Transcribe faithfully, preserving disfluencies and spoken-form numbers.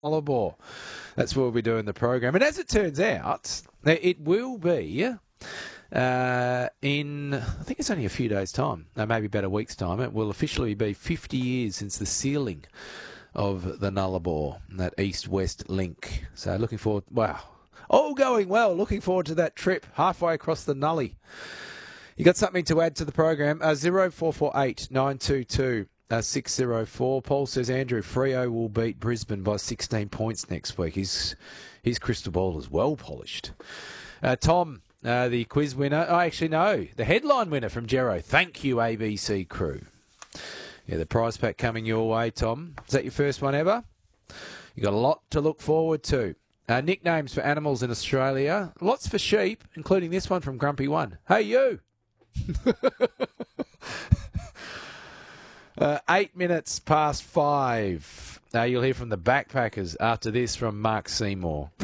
Nullarbor. That's where we'll be doing the program. And as it turns out, it will be uh, in, I think it's only a few days' time, uh, maybe about a week's time. It will officially be fifty years since the sealing of the Nullarbor, that east-west link. So looking forward, wow, all going well. Looking forward to that trip halfway across the Nully. You got something to add to the program? Uh, zero four four eight nine two two uh, six zero four. Paul says Andrew Freo will beat Brisbane by sixteen points next week. His his crystal ball is well polished. Uh, Tom, uh, the quiz winner. Oh, actually no, the headline winner from Gero. Thank you, A B C crew. Yeah, the prize pack coming your way, Tom. Is that your first one ever? You got a lot to look forward to. Uh, nicknames for animals in Australia. Lots for sheep, including this one from Grumpy One. Hey, you! uh, eight minutes past five. Uh, you'll hear from the Backpackers after this from Mark Seymour.